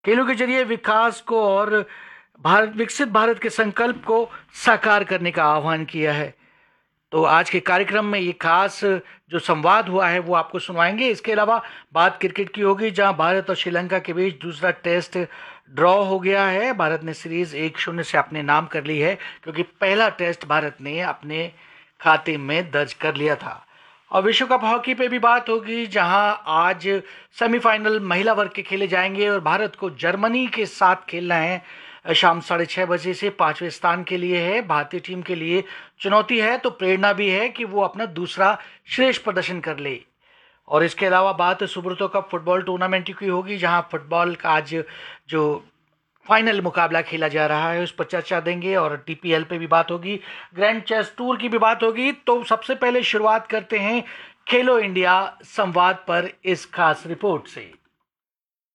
खेलों के जरिए विकास को और विकसित भारत के संकल्प को साकार करने का आह्वान किया है। तो आज के कार्यक्रम में ये खास जो संवाद हुआ है वो आपको सुनवाएंगे। इसके अलावा बात क्रिकेट की होगी, जहां भारत और श्रीलंका के बीच दूसरा टेस्ट ड्रॉ हो गया है। भारत ने सीरीज 1-0 से अपने नाम कर ली है, क्योंकि पहला टेस्ट भारत ने अपने खाते में दर्ज कर लिया था। और विश्व कप हॉकी पे भी बात होगी, जहां आज सेमीफाइनल महिला वर्ग के खेले जाएंगे और भारत को जर्मनी के साथ खेलना है। शाम 6:30 से 5वें स्थान के लिए है। भारतीय टीम के लिए चुनौती है, तो प्रेरणा भी है कि वो अपना दूसरा श्रेष्ठ प्रदर्शन कर ले। और इसके अलावा बात सुब्रतो कप फुटबॉल टूर्नामेंट की होगी, जहां फुटबॉल का आज जो फाइनल मुकाबला खेला जा रहा है उस पर चर्चा देंगे। और टीपीएल पे भी बात होगी, ग्रैंड चेस टूर की भी बात होगी। तो सबसे पहले शुरुआत करते हैं खेलो इंडिया संवाद पर इस खास रिपोर्ट से।